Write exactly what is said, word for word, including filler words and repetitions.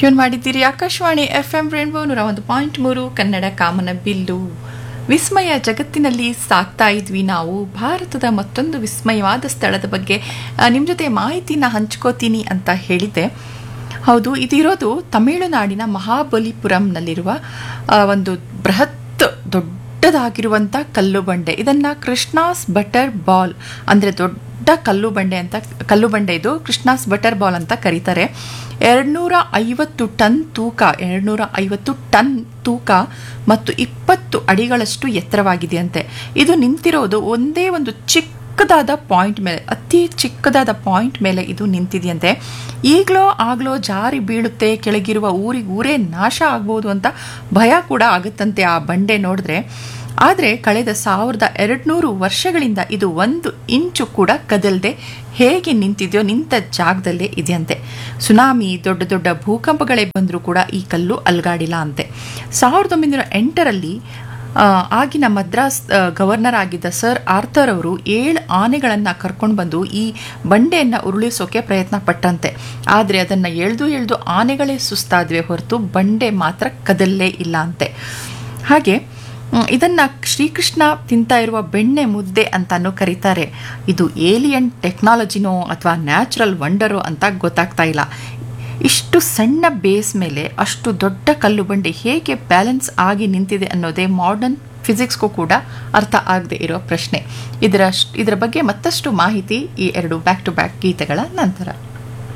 Tune ಮಾಡಿದ್ದೀರಿ Akashvani F M rainbow ನೂರ ಒಂದು ಪಾಯಿಂಟ್ ಮೂರು ಕನ್ನಡ ಕಾಮನ ಬಿಲ್ಲು. ವಿಸ್ಮಯ ಜಗತ್ತಿನಲ್ಲಿ ಸಾಕ್ತಾ ಇದ್ವಿ ನಾವು. ಭಾರತದ ಮತ್ತೊಂದು ವಿಸ್ಮಯವಾದ ಸ್ಥಳದ ಬಗ್ಗೆ ನಿಮ್ಮ ಜೊತೆ ಮಾಹಿತಿನ ಹಂಚ್ಕೋತೀನಿ ಅಂತ ಹೇಳಿದ್ದೆ. ಹೌದು, ಇದಿರೋದು ತಮಿಳುನಾಡಿನ ಮಹಾಬಲಿಪುರಂನಲ್ಲಿರುವ ಒಂದು ಬೃಹತ್ ದೊಡ್ಡದಾಗಿರುವಂಥ ಕಲ್ಲು ಬಂಡೆ. ಇದನ್ನು ಕೃಷ್ಣಾಸ್ ಬಟರ್ ಬಾಲ್ ಅಂದರೆ ದೊಡ್ಡ ಕಲ್ಲು ಬಂಡೆ ಅಂತ ಕಲ್ಲು ಬಂಡೆ ಇದು ಕೃಷ್ಣಾಸ್ ಬಟರ್ ಬಾಲ್ ಅಂತ ಕರೀತಾರೆ. ಎರಡುನೂರ ಐವತ್ತು ಟನ್ ತೂಕ ಎರಡುನೂರ ಐವತ್ತು ಟನ್ ತೂಕ ಮತ್ತು ಇಪ್ಪತ್ತು ಅಡಿಗಳಷ್ಟು ಎತ್ತರವಾಗಿದೆಯಂತೆ. ಇದು ನಿಂತಿರೋದು ಒಂದೇ ಒಂದು ಚಿಕ್ಕದಾದ ಪಾಯಿಂಟ್ ಮೇಲೆ, ಅತಿ ಚಿಕ್ಕದಾದ ಪಾಯಿಂಟ್ ಮೇಲೆ ಇದು ನಿಂತಿದೆಯಂತೆ. ಈಗಲೋ ಆಗಲೋ ಜಾರಿ ಬೀಳುತ್ತೆ, ಕೆಳಗಿರುವ ಊರಿಗೆ ಊರೇ ನಾಶ ಆಗ್ಬೋದು ಅಂತ ಭಯ ಕೂಡ ಆಗುತ್ತಂತೆ ಆ ಬಂಡೆ ನೋಡಿದ್ರೆ. ಆದರೆ ಕಳೆದ ಸಾವಿರದ ಎರಡುನೂರು ವರ್ಷಗಳಿಂದ ಇದು ಒಂದು ಇಂಚು ಕೂಡ ಕದಲದೆ ಹೇಗೆ ನಿಂತಿದೆಯೋ ನಿಂತ ಜಾಗದಲ್ಲೇ ಇದೆಯಂತೆ. ಸುನಾಮಿ, ದೊಡ್ಡ ದೊಡ್ಡ ಭೂಕಂಪಗಳೇ ಬಂದರೂ ಕೂಡ ಈ ಕಲ್ಲು ಅಲ್ಗಾಡಿಲ್ಲ ಅಂತೆ. ಸಾವಿರದ ಒಂಬೈನೂರ ಎಂಟರಲ್ಲಿ ಆಗಿನ ಮದ್ರಾಸ್ ಗವರ್ನರ್ ಆಗಿದ್ದ ಸರ್ ಆರ್ಥರ್ ಅವರು ಏಳು ಆನೆಗಳನ್ನು ಕರ್ಕೊಂಡು ಬಂದು ಈ ಬಂಡೆಯನ್ನು ಉರುಳಿಸೋಕೆ ಪ್ರಯತ್ನ ಪಟ್ಟಂತೆ. ಆದರೆ ಅದನ್ನು ಎಳೆದು ಎಳೆದು ಆನೆಗಳೇ ಸುಸ್ತಾದ್ವೆ ಹೊರತು ಬಂಡೆ ಮಾತ್ರ ಕದಲ್ಲೇ ಇಲ್ಲ ಅಂತೆ. ಹಾಗೆ ಇದನ್ನು ಶ್ರೀಕೃಷ್ಣ ತಿಂತಾ ಇರುವ ಬೆಣ್ಣೆ ಮುದ್ದೆ ಅಂತಾನೂ ಕರೀತಾರೆ. ಇದು ಏಲಿಯನ್ ಟೆಕ್ನಾಲಜಿನೋ ಅಥವಾ ನ್ಯಾಚುರಲ್ ವಂಡರೋ ಅಂತ ಗೊತ್ತಾಗ್ತಾ ಇಲ್ಲ. ಇಷ್ಟು ಸಣ್ಣ ಬೇಸ್ ಮೇಲೆ ಅಷ್ಟು ದೊಡ್ಡ ಕಲ್ಲು ಬಂಡೆ ಹೇಗೆ ಬ್ಯಾಲೆನ್ಸ್ ಆಗಿ ನಿಂತಿದೆ ಅನ್ನೋದೇ ಮಾಡರ್ನ್ ಫಿಸಿಕ್ಸ್ಗೂ ಕೂಡ ಅರ್ಥ ಆಗದೆ ಇರೋ ಪ್ರಶ್ನೆ. ಇದರ ಇದರ ಬಗ್ಗೆ ಮತ್ತಷ್ಟು ಮಾಹಿತಿ ಈ ಎರಡು ಬ್ಯಾಕ್ ಟು ಬ್ಯಾಕ್ ಗೀತೆಗಳ ನಂತರ.